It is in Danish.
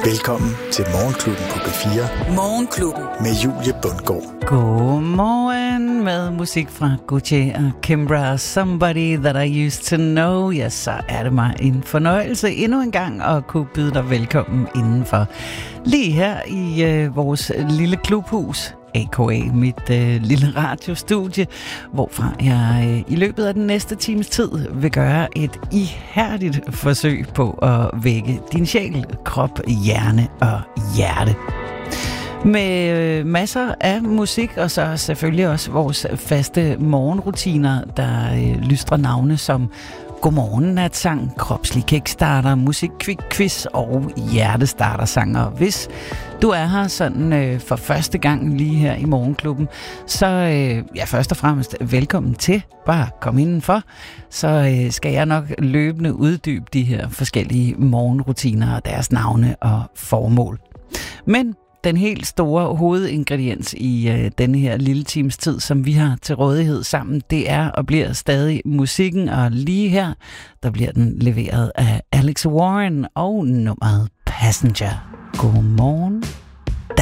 Velkommen til Morgenklubben på B4. Morgenklubben med Julie Bundgaard. Godmorgen med musik fra Gucci og Kimbra. Somebody that I used to know. Ja, så er det mig en fornøjelse endnu en gang at kunne byde dig velkommen indenfor. Lige her i vores lille klubhus, a.k.a. mit lille radiostudie, hvorfra jeg i løbet af den næste times tid vil gøre et ihærdigt forsøg på at vække din sjæl, krop, hjerne og hjerte. Med masser af musik, og så selvfølgelig også vores faste morgenrutiner, der lystrer navne som Godmorgen Natsang, kropslig kickstarter, musikquiz og hjertestartersanger. Hvis du er her sådan for første gang lige her i Morgenklubben, så først og fremmest velkommen til. Bare kom indenfor, så skal jeg nok løbende uddybe de her forskellige morgenrutiner og deres navne og formål. Men den helt store hovedingrediens i denne her lille times tid, som vi har til rådighed sammen, det er og bliver stadig musikken, og lige her, der bliver den leveret af Alex Warren og nummeret Passenger. Godmorgen.